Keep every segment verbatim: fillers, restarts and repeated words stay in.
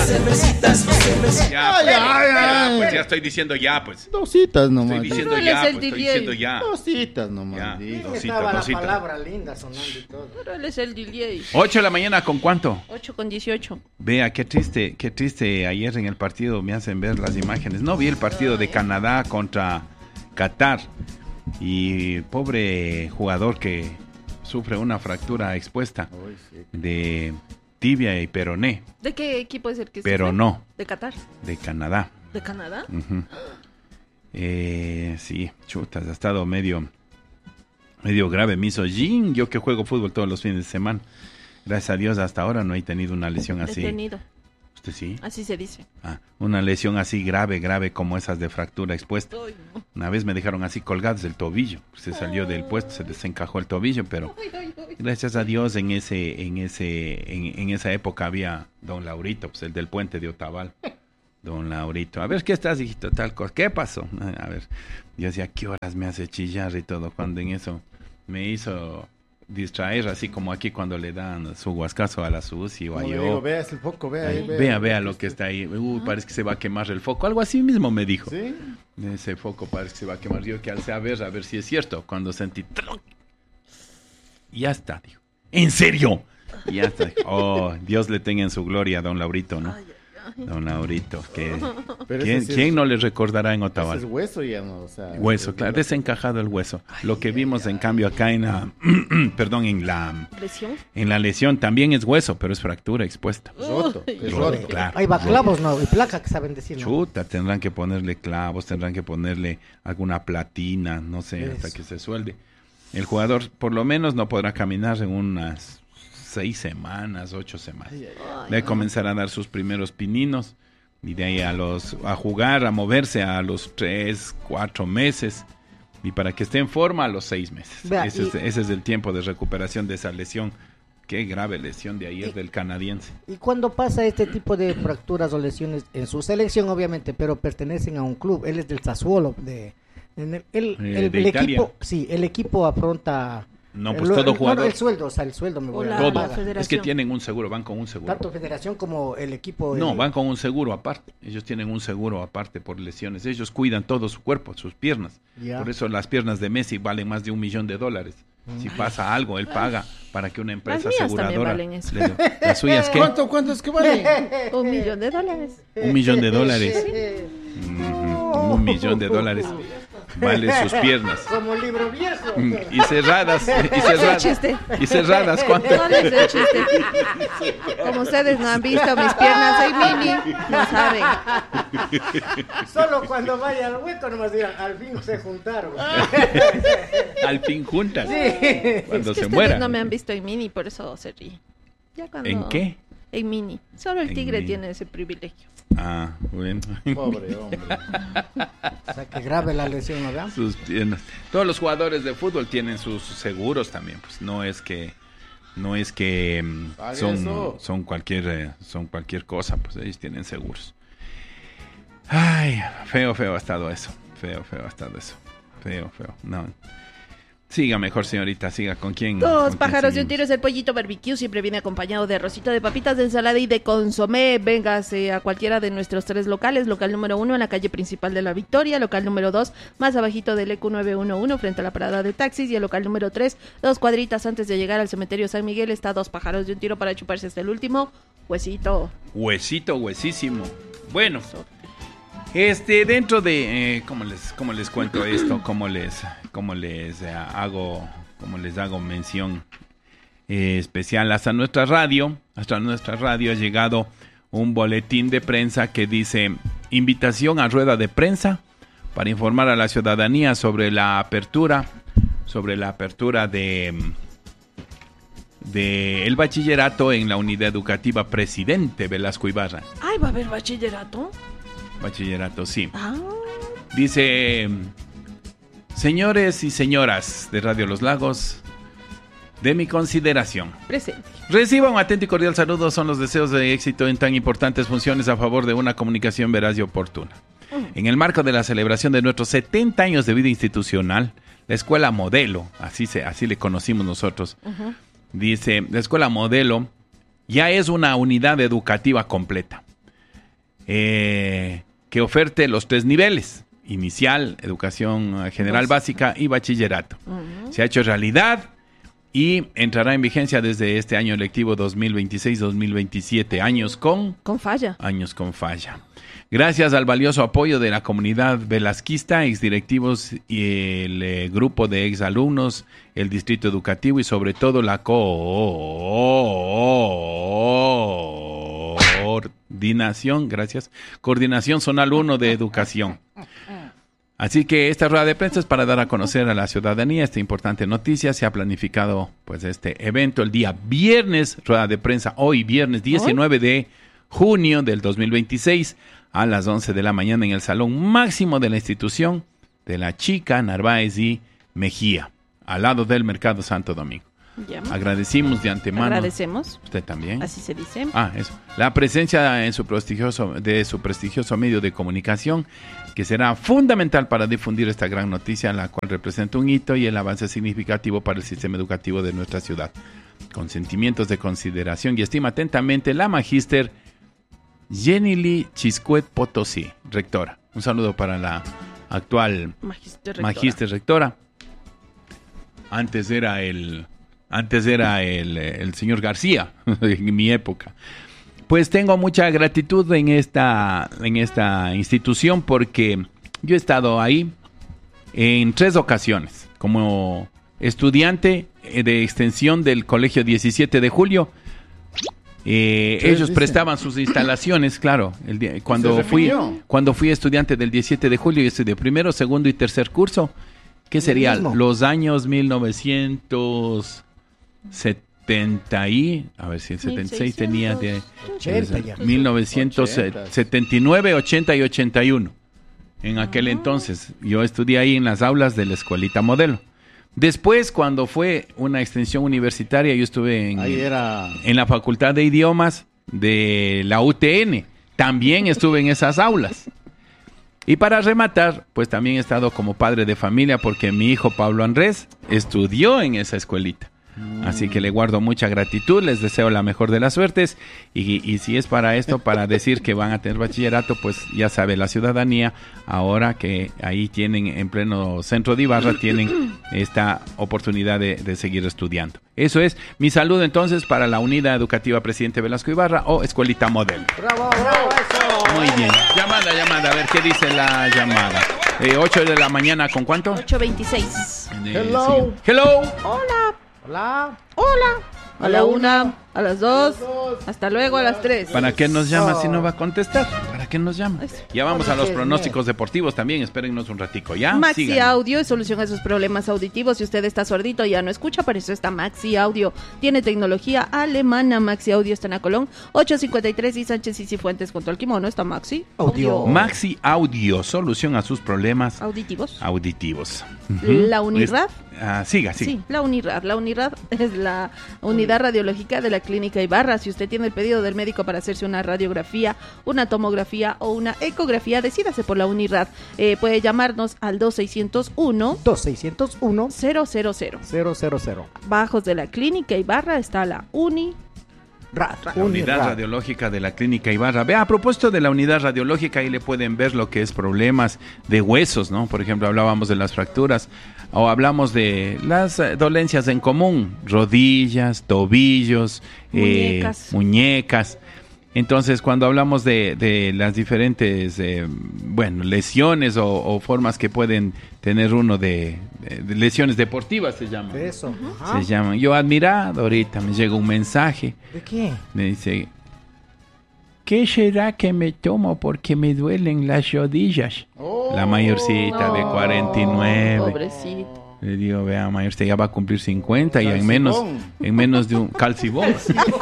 cervecitas, dos cervecitas. Ya, Ay, pues, ay, ya, ay. pues ya estoy diciendo ya, pues. Dositas nomás. Estoy diciendo Pero ya, él es pues el estoy D J. diciendo ya. Dositas nomás. Ya, di. dositas, Estaba la dositas. palabra linda sonando y todo. Pero él es el D J. ocho de la mañana, ¿con cuánto? ocho con dieciocho. Vea, qué triste, qué triste. Ayer en el partido me hacen ver las imágenes. No vi el partido de Canadá contra Qatar. Y pobre jugador que sufre una fractura expuesta Uy, sí. de tibia y peroné. ¿De qué equipo es el que Pero sufre? no, ¿De Qatar? de Canadá. ¿De Canadá? Ujú. Eh, sí, chutas, ha estado medio, medio grave. Me hizo Jin, yo que juego fútbol todos los fines de semana. Gracias a Dios, hasta ahora no he tenido una lesión así. Detenido. ¿Usted sí? Así se dice. Ah, una lesión así grave, grave como esas de fractura expuesta. Ay, no. Una vez me dejaron así colgados del tobillo. Se salió del puesto, se desencajó el tobillo, pero gracias a Dios en ese, en ese, en, en esa época había don Laurito, pues el del puente de Otavalo. Don Laurito, a ver, ¿qué estás, hijito? Tal cosa. ¿Qué pasó? A ver, yo decía, ¿qué horas me hace chillar y todo? Cuando en eso me hizo distraer, así como aquí cuando le dan su guascazo a la Susi o a Como le yo. digo, vea ese foco, vea ahí, vea. Vea, vea lo que está ahí. Uy, parece que se va a quemar el foco. Algo así mismo me dijo. ¿Sí? Ese foco parece que se va a quemar. Yo que alcé a ver, a ver si es cierto. Cuando sentí... Ya está, dijo. ¿En serio? Ya está. Dijo. Oh, Dios le tenga en su gloria a don Laurito, ¿no? Don Laurito. Que... Pero ¿Quién, ese sí quién es- no le recordará en ese Otavalo? es hueso ya, ¿no? O sea, Hueso, es- claro, desencajado el hueso. Lo que vimos en cambio acá en la, perdón, en la, ¿Lesión? en la lesión también es hueso, pero es fractura expuesta. Roto, es Roto, roto. claro. Hay clavos, ¿no? Y placa que saben decir, ¿no? Chuta, tendrán que ponerle clavos, tendrán que ponerle alguna platina, no sé, Eso. hasta que se suelde. El jugador por lo menos no podrá caminar en unas seis semanas, ocho semanas. Debe comenzar a dar sus primeros pininos y de ahí a los a jugar, a moverse a los tres, cuatro meses y para que esté en forma a los seis meses. Vea, ese, y- es, ese es el tiempo de recuperación de esa lesión. Qué grave lesión de ayer del canadiense. Y cuando pasa este tipo de fracturas o lesiones en su selección, obviamente, pero pertenecen a un club, él es del Sassuolo, de, en el, el- Eh, el- de el Italia. equipo, sí, el equipo afronta No, el- pues todo el- jugador. no, el sueldo, o sea, el sueldo me voy O a la- Todo. paga. federación. Es que tienen un seguro, van con un seguro. Tanto federación como el equipo. No, el- van con un seguro aparte. Ellos tienen un seguro aparte por lesiones. Ellos cuidan todo su cuerpo, sus piernas. Ya. Por eso las piernas de Messi valen más de un millón de dólares. Si pasa algo, él paga para que una empresa Las mías también aseguradora... valen eso. le dé- ¿Las suyas qué? ¿Cuánto, cuánto es que vale? Un millón de dólares. Un millón de dólares. Ujú, un millón de dólares. Vale sus piernas. Como libro viejo. Mm, Y cerradas. Y cerradas. chiste. Y cerradas, ¿cuánto? No les dé chiste. Como ustedes no han visto mis piernas en mini, no saben. Solo cuando vaya al hueco nomás dirán, al fin se juntaron. Al fin juntas. Cuando Es que se ustedes muera. no me han visto en mini, por eso se ríen. Ya cuando... ¿En qué? En mini. Solo el En tigre mini. tiene ese privilegio. Ah, bueno. Pobre hombre. O sea, que grave la lesión, ¿no vean? Sus piernas. Todos los jugadores de fútbol tienen sus seguros también, pues no es que no es que mm, Pague son eso. son cualquier eh, son cualquier cosa, pues ellos tienen seguros. Ay, feo, feo ha estado eso. Feo, feo ha estado eso. Feo, feo. No. Siga mejor, señorita, siga con quién. con Dos quién pájaros de un seguimos? tiro es el pollito barbecue. Siempre viene acompañado de arrocito de papitas, de ensalada y de consomé. Véngase a cualquiera de nuestros tres locales. Local número uno en la calle principal de La Victoria. Local número dos más abajito del E Q nueve uno uno frente a la parada de taxis. Y el local número tres, dos cuadritas antes de llegar al cementerio San Miguel. Está Dos pájaros de un tiro para chuparse hasta el último huesito. Huesito, huesísimo. Bueno, este, dentro de, eh, ¿cómo les, cómo les cuento esto? ¿Cómo les, cómo les eh, hago, cómo les hago mención eh, especial? Hasta nuestra radio, hasta nuestra radio ha llegado un boletín de prensa que dice, invitación a rueda de prensa para informar a la ciudadanía sobre la apertura, sobre la apertura de, de el bachillerato en la unidad educativa Presidente Velasco Ibarra. Ay, va a haber bachillerato. Bachillerato, sí. Ah, Dice, señores y señoras de Radio Los Lagos, de mi consideración, presente. reciba un atento y cordial saludo, son los deseos de éxito en tan importantes funciones a favor de una comunicación veraz y oportuna. En el marco de la celebración de nuestros setenta años de vida institucional, la Escuela Modelo, así, se, así le conocimos nosotros, Ujú. dice, la Escuela Modelo ya es una unidad educativa completa. eh, que oferte los tres niveles: inicial, educación general básica y bachillerato. Uh-huh. Se ha hecho realidad y entrará en vigencia desde este año lectivo dos mil veintiséis dos mil veintisiete, años con... Con falla. Años con falla. Gracias al valioso apoyo de la comunidad velasquista, exdirectivos y el eh, grupo de exalumnos, el distrito educativo y sobre todo la coordinación, gracias, coordinación zonal uno de educación. Así que esta rueda de prensa es para dar a conocer a la ciudadanía esta importante noticia. Se ha planificado pues este evento el día viernes, rueda de prensa hoy viernes diecinueve de junio del dos mil veintiséis a las once de la mañana en el salón máximo de la institución de La Chica, Narváez y Mejía, al lado del Mercado Santo Domingo. Ya. Agradecimos de antemano. Agradecemos. Usted también. Así se dice. Ah, eso. La presencia en su prestigioso, de su prestigioso medio de comunicación, que será fundamental para difundir esta gran noticia, la cual representa un hito y el avance significativo para el sistema educativo de nuestra ciudad. Con sentimientos de consideración y estima atentamente, la magíster Jenny Chiscuet Potosí, rectora. Un saludo para la actual magíster rectora. Magíster rectora. Antes era el... Antes era el, el señor García, en mi época. Pues tengo mucha gratitud en esta, en esta institución porque yo he estado ahí en tres ocasiones como estudiante de extensión del Colegio diecisiete de julio. Eh, ellos dice? prestaban sus instalaciones, claro. El día, cuando, fui, cuando fui estudiante del diecisiete de julio, yo estudié primero, segundo y tercer curso. ¿Qué sería? Los años mil novecientos setenta y, a ver si el setenta y seis tenía de, de mil novecientos setenta y nueve, ochenta y ochenta y uno. En aquel uh-huh. entonces yo estudié ahí en las aulas de la escuelita modelo. Después, cuando fue una extensión universitaria, yo estuve en, era... en la Facultad de Idiomas de la U T N. También estuve en esas aulas. Y para rematar, pues también he estado como padre de familia porque mi hijo Pablo Andrés estudió en esa escuelita. Así que le guardo mucha gratitud, les deseo la mejor de las suertes y, y si es para esto, para decir que van a tener bachillerato, pues ya sabe la ciudadanía, ahora que ahí tienen en pleno centro de Ibarra, tienen esta oportunidad de, de seguir estudiando. Eso es mi saludo entonces para la Unidad Educativa Presidente Velasco Ibarra o Escuelita Modelo. ¡Bravo, bravo, eso! Muy bien, llamada, llamada, a ver qué dice la llamada. Eh, ocho de la mañana, ¿con cuánto? ocho veintiséis. Eh, Hello. sí. Hello. Hola. Hola. Hola. A la una, una, a las dos, hasta luego a las tres. ¿Para qué nos llama si no va a contestar? ¿Para qué nos llama? Eso. Ya vamos a los pronósticos deportivos también, espérennos un ratico, ¿ya? Maxi Sigan. Audio es solución a sus problemas auditivos. Si usted está sordito y ya no escucha, para eso está Maxi Audio. Tiene tecnología alemana. Maxi Audio está en Acolón, ochocientos cincuenta y tres y Sánchez y Cifuentes con todo el kimono. Está Maxi Audio. Maxi Audio, solución a sus problemas auditivos. auditivos. La Unirad. Ah, siga, siga. Sí, la Unirad. La Unirad es la unidad radiológica de la Clínica Ibarra. Si usted tiene el pedido del médico para hacerse una radiografía, una tomografía o una ecografía, decídase por la Unirad. Eh, puede llamarnos al dos seiscientos uno, dos seiscientos uno, cero cero cero. cero cero cero. Bajos de la Clínica Ibarra está la Uni. Rad, La unidad Unirad. radiológica de la Clínica Ibarra. Vea, a propósito de la unidad radiológica, ahí le pueden ver lo que es problemas de huesos, ¿no? Por ejemplo, hablábamos de las fracturas o hablamos de las eh, dolencias en común, rodillas, tobillos, Muñecas. eh, muñecas. Entonces, cuando hablamos de, de las diferentes, eh, bueno, lesiones o, o formas que pueden tener uno de, de- de lesiones deportivas, se llaman. Eso. Ajá. Se llaman. Yo admirado, ahorita me llega un mensaje. ¿De qué? Me dice, ¿qué será que me tomo porque me duelen las rodillas? La mayorcita de cuarenta y nueve. Pobrecito. Le digo, vea, mayorcita, ya va a cumplir cincuenta y en menos, en menos de un calcibón.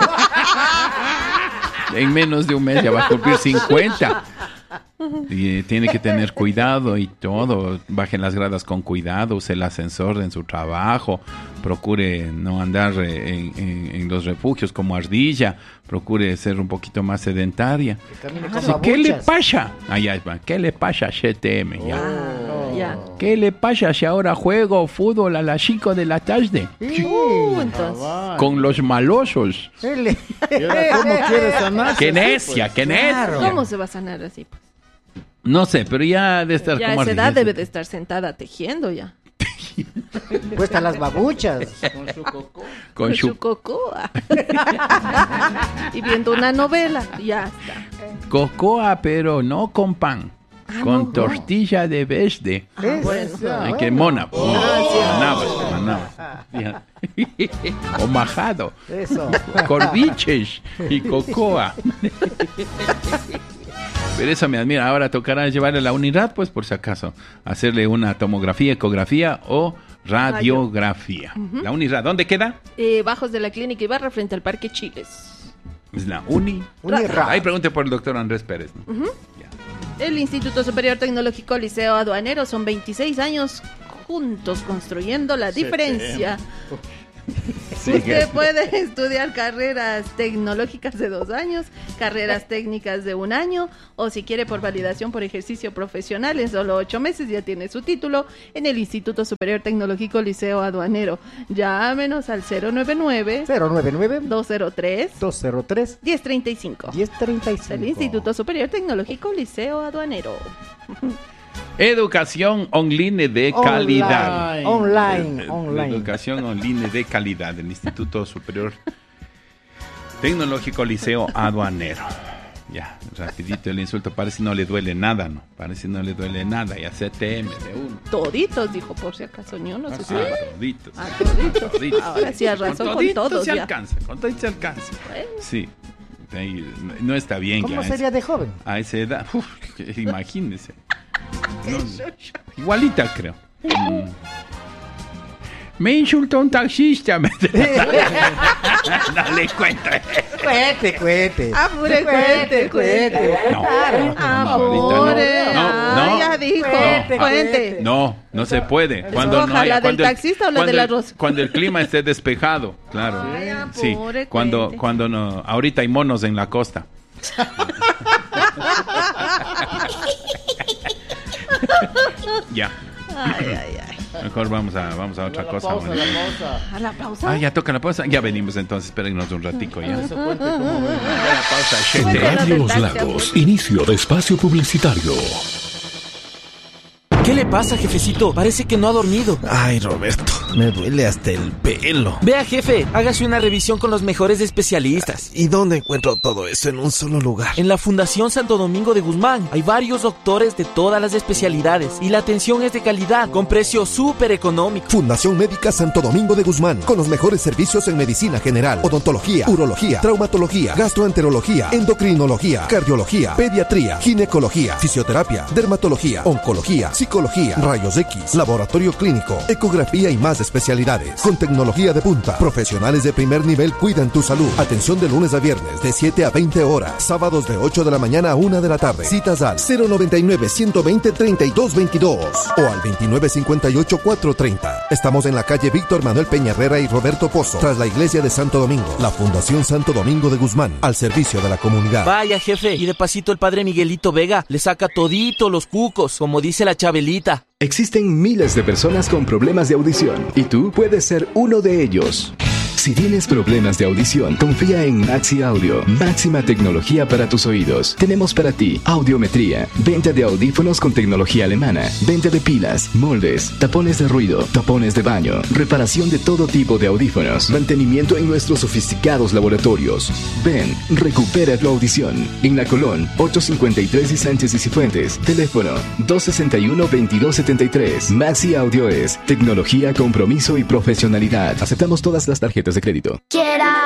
En menos de un mes ya va a cumplir cincuenta. Y eh, tiene que tener cuidado y todo. Baje las gradas con cuidado, use el ascensor en su trabajo, procure no andar eh, en, en- en los refugios como ardilla, procure ser un poquito más sedentaria. Que camine Dice, con ¿qué le babuchas. pasa? Allá va, ¿qué le pasa a C T M? Ya. Oh. Ya. ¿Qué le pasa si ahora juego fútbol a las cinco de la tarde? Uh, entonces. Ah, Con los malosos. Él- ¿y ahora cómo quieres sanar? ¡Qué necia, qué necia! ¿Cómo se va a sanar así? Pues? No sé, pero ya de estar Ya a como esa edad ardiente. debe de estar sentada tejiendo ya. Cuesta las babuchas. Con su coco. Con su cocoa. Y viendo una novela. Ya está. cocoa, pero no con pan. Ah, con no, no. tortilla de verde. Ah, bueno. Ay, qué mona. Manabas, manabas. Ya. O majado. Eso. Corviches y cocoa. Pero eso me admira. Ahora tocará llevarle a la unidad, pues por si acaso, hacerle una tomografía, ecografía o radiografía. La unidad, ¿dónde queda? Eh, bajos de la clínica Ibarra frente al Parque Chiles. Es la uni. Unirra. Ahí pregunte por el doctor Andrés Pérez, ¿no? Ya. El Instituto Superior Tecnológico Liceo Aduanero son veintiséis años juntos construyendo la diferencia. Usted puede estudiar carreras tecnológicas de dos años, carreras técnicas de un año, o si quiere por validación por ejercicio profesional en solo ocho meses ya tiene su título en el Instituto Superior Tecnológico Liceo Aduanero. Llámenos al cero nueve nueve, cero nueve nueve, dos cero tres, dos cero tres, uno cero tres cinco. diez treinta y cinco. El Instituto Superior Tecnológico Liceo Aduanero. Educación online de calidad. Online, Eh, online. Educación online de calidad del Instituto Superior Tecnológico Liceo Aduanero. Ya, rapidito el insulto, parece no le duele nada, ¿no? Parece no le duele nada, ya C T M de uno. Toditos, dijo por si acaso, yo no sé si... Ah, toditos. Ah, toditos. Toditos. Ahora sí arrasó con toditos todos se ya. alcanza, con todos se alcanza. Bueno. Sí, ahí, no está bien. ¿Cómo ya, sería de joven? A esa edad, uf, imagínese. No, igualita, creo. Mm. Me insultó un taxista. Me... no le cuento. Cuente, cuente. Apure, cuente, cuente. No, Claro. Apure. no, no, Ah, ya dijo. Cuente, Cuente. no, no se puede. Cuando no Escoja, haya, ¿la del cuando el- taxista o la cuando del el- arroz? Cuando el clima esté despejado, claro. Ay, Sí, apure, cuando, cuente. cuando no, ahorita hay monos en la costa. Ya, Ay, ay, ay. mejor vamos a, vamos a otra La cosa. pausa, bueno. la pausa. A la pausa. Ah, ya toca la pausa. Ya venimos entonces, espérenos un ratico ya. Eso cuente cómo ven. La pausa, chete. Cuéntanos Radio del Los taxi, Lagos, amor. inicio de espacio publicitario. ¿Qué le pasa, jefecito? Parece que no ha dormido. Ay, Roberto, me duele hasta el pelo. Vea, jefe, hágase una revisión con los mejores especialistas. ¿Y dónde encuentro todo eso en un solo lugar? En la Fundación Santo Domingo de Guzmán hay varios doctores de todas las especialidades y la atención es de calidad, con precio súper económico. Fundación Médica Santo Domingo de Guzmán, con los mejores servicios en medicina general, odontología, urología, traumatología, gastroenterología, endocrinología, cardiología, pediatría, ginecología, fisioterapia, dermatología, oncología, psicología, rayos X, laboratorio clínico, ecografía y más especialidades. Con tecnología de punta, profesionales de primer nivel cuidan tu salud. Atención de lunes a viernes de siete a veinte horas, sábados de ocho de la mañana a una de la tarde. Citas al cero noventa y nueve, ciento veinte, treinta y dos veintidós o al veintinueve cincuenta y ocho, cuatrocientos treinta. Estamos en la calle Víctor Manuel Peña Herrera y Roberto Pozo, tras la iglesia de Santo Domingo. La Fundación Santo Domingo de Guzmán, al servicio de la comunidad. Vaya, jefe, y de pasito el padre Miguelito Vega le saca todito los cucos, como dice la Chabelita. Existen miles de personas con problemas de audición y tú puedes ser uno de ellos. Si tienes problemas de audición, confía en Maxi Audio, máxima tecnología para tus oídos. Tenemos para ti audiometría, venta de audífonos con tecnología alemana, venta de pilas, moldes, tapones de ruido, tapones de baño, reparación de todo tipo de audífonos, mantenimiento en nuestros sofisticados laboratorios. Ven, recupera tu audición. En La Colón, ochocientos cincuenta y tres y Sánchez y Cifuentes. Teléfono dos sesenta y uno, veintidós setenta y tres. Maxi Audio es tecnología, compromiso y profesionalidad. Aceptamos todas las tarjetas de crédito. Quiera